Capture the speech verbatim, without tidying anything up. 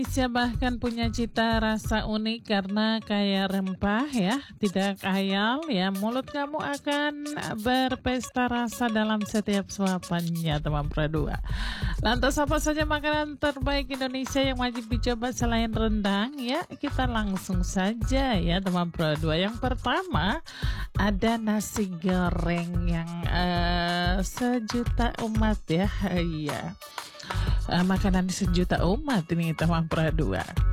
Indonesia bahkan punya cita rasa unik karena kaya rempah ya, tidak kayal ya. Mulut kamu akan berpesta rasa dalam setiap suapannya, teman Pro dua. Lantas apa saja makanan terbaik Indonesia yang wajib dicoba selain rendang ya? Kita langsung saja ya, teman Pro dua. Yang pertama ada nasi goreng yang uh, sejuta umat ya. Iya. Uh, makanan sejuta umat ini teman Pro dua.